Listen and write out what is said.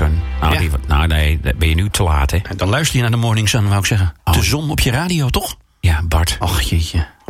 Sun. Nee, dan ben je nu te laat, hè? Dan luister je naar de Morning Sun, wou ik zeggen. De zon op je radio, toch? Ja, Bart. Ach, jeetje.